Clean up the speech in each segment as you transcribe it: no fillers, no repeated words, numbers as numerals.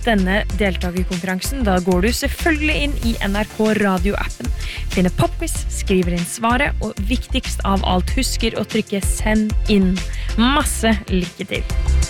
denne deltagerkonferansen, da går du selvfølgelig inn i NRK Radio-appen, finner popquiz, skriver inn svaret, og viktigst av alt husker å trykke send inn. Masse lykke til!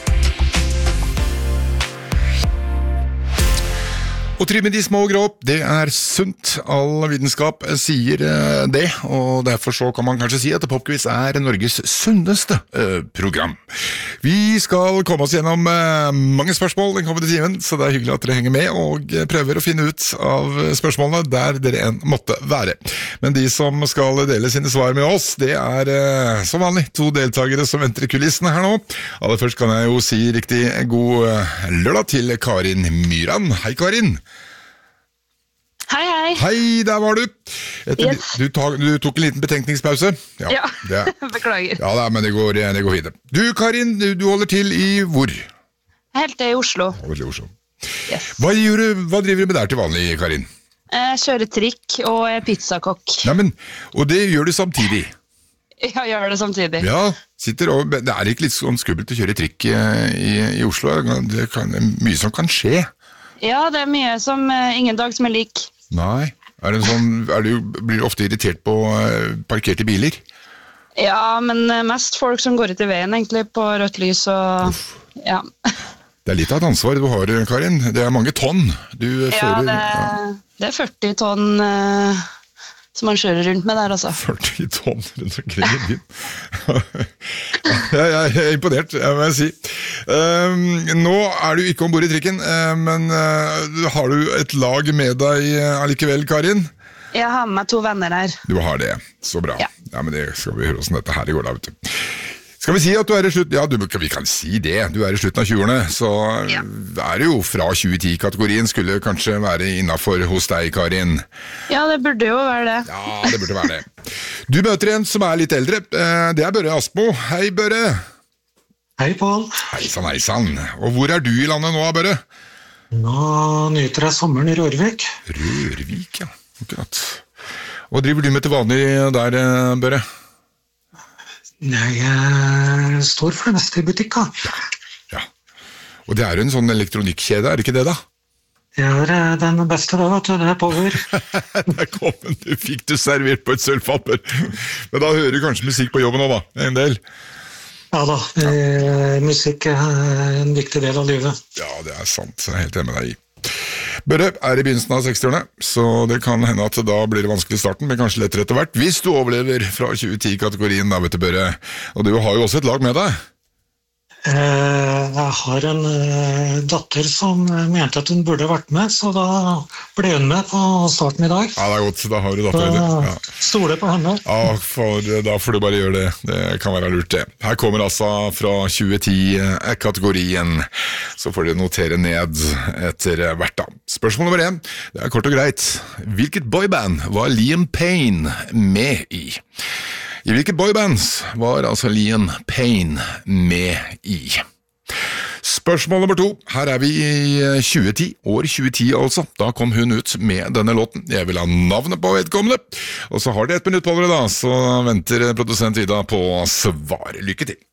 Å trimme de små og grå opp, det sunt. All vitenskap sier det, og derfor så kan man kanskje si at Popquiz Norges sunneste program. Vi skal komme oss gjennom mange spørsmål den kommende timen, så det hyggelig at dere henger med og prøver å finne ut av spørsmålene der dere enn måtte være. Men de som skal dele sine svar med oss, det som vanlig 2 deltagere som venter i kulissene her nå. Aller først kan jeg jo si riktig god lørdag til Karin Myran. Hei Karin! Hei, hei. Hei, der var du. Yes. Du tok en liten betenkningspause. Ja. Beklager. Ja, men det går fint. Du, Karin, du holder til i hvor? Helt til i Oslo. Holder til i Oslo. Yes. Hva driver du med der til vanlig, Karin? Jeg kjører trikk og er pizzakokk. Nei, og det gjør du samtidig? Ja, jeg gjør det samtidig. Ja, det ikke litt sånn skummelt å kjøre trikk i Oslo? Det er mye som kan skje. Ja, det mye som ingen dag som lik. Nei, blir du ofte irritert på parkerte biler? Ja, men mest folk som går ut i veien egentlig på rødt lys og ja. Det litt av et ansvar du har, Karin. Det mange tonn du fører. Det 40 tonn som man kjører rundt med der, altså. 40 tonn rundt omkring i byen. Jeg er imponert, må jeg si. Nå du ikke ombord i trikken, men har du et lag med deg allikevel, Karin? Jeg har med 2 venner her. Du har det, så bra. Ja, men det skal vi høre hvordan dette her går da, vet du. Skal vi si at du i slutten, vi kan si det, du i slutten av 20-årene, så det jo fra 2010-kategorien, skulle kanskje være innenfor hos deg, Karin. Ja, det burde jo være det. Ja, det burde være det. Du møter en som litt eldre, det Børre Aspo. Hei, Børre. Hei, Pål. Heisann. Og hvor du i landet nå, Børre? Nå nyter jeg sommeren i Rørvik. Rørvik, ja. Akkurat. Og driver du med til vanlig der, Børre? Jeg står for det meste i butikk, da. Ja. Og det jo en sånn elektronikkjede, det ikke det da? Det den beste da, vet du, det Power. Der kom den, du fikk du servert på et sølvfapper. Men da hører du kanskje musikk på jobben også da, en del? Ja da, musikk en viktig del av livet. Ja, det sant, jeg helt enig med deg i. Børre i begynnelsen av 60-årene, så det kan hende at da blir det vanskelig i starten, men kanskje lettere etter hvert, hvis du overlever fra 2010-kategorien da, vet du, Børre. Og du har jo også et lag med deg. Jeg har en datter som mente at hun burde vært med, så da ble hun med på starten i dag. Ja, det godt, da har du datter. Ja. Stole på henne. Ja, da får du bare gjøre det. Det kan være lurt det. Her kommer altså fra 2010-kategorien, så får du notere ned etter hvert da. Spørsmål nummer 1, det kort og greit. Hvilket boyband var Liam Payne med i? I hvilket boybands var altså Liam Payne med i? Spørsmål nummer 2. Her vi i 2010, år 2010 altså. Da kom hun ut med denne låten. Jeg vil ha navnet på vedkommende. Og så har de 1 minutt på dere da, så venter produsent Ida på svar. Lykke til.